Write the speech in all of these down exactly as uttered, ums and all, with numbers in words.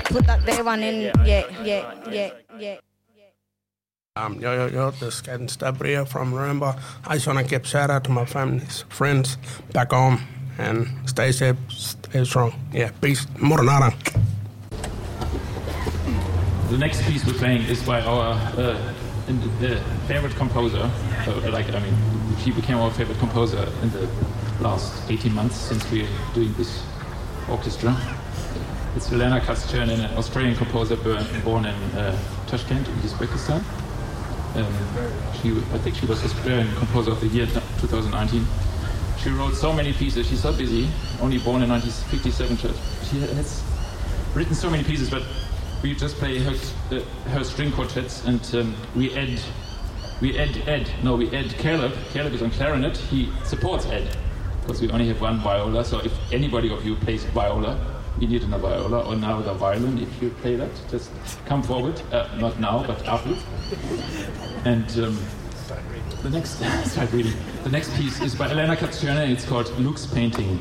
put that there one in. Yeah, yeah, yeah, yeah. Um, yo, yo, yo, this is Captain Stabria from Remember. I just want to give shout out to my families, friends back home, and stay safe, stay strong. Yeah, peace. Moronara. The next piece we're playing is by our uh, uh, favorite composer. So, like, I mean, she became our favorite composer in the last eighteen months since we're doing this orchestra. It's Elena Katz-Chernin, an Australian composer born, born in uh, Tashkent, in Uzbekistan. Um, she, I think she was Australian Composer of the Year twenty nineteen. She wrote so many pieces. She's so busy. Only born in nineteen fifty-seven. She has written so many pieces, but we just play her, uh, her string quartets, and um, we add, we add Ed. No, we add Caleb. Caleb is on clarinet. He supports Ed because we only have one viola. So if anybody of you plays viola, you need another viola or another violin. If you play that, just come forward. Uh, not now, but afterwards. And um, the next start reading. The next piece is by Elena Katz-Chernin. It's called Luke's Painting.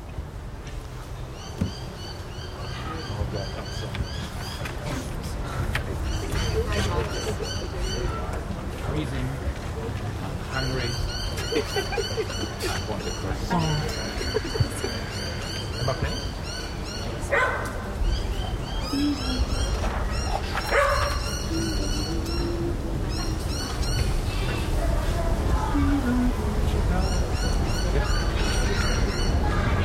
Freezing, hungry. I want to cry. Am I playing? Yeah.